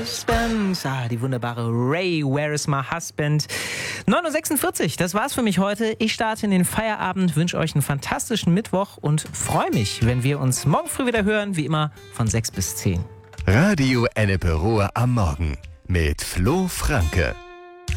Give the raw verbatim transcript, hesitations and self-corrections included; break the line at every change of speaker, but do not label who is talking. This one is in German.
husband. Ah, die wunderbare Ray, where is my husband? neun Uhr sechsundvierzig, das war's für mich heute. Ich starte in den Feierabend, wünsche euch einen fantastischen Mittwoch und freue mich, wenn wir uns morgen früh wieder hören, wie immer von sechs bis zehn.
Radio Ennepe Ruhr am Morgen mit Flo Franke.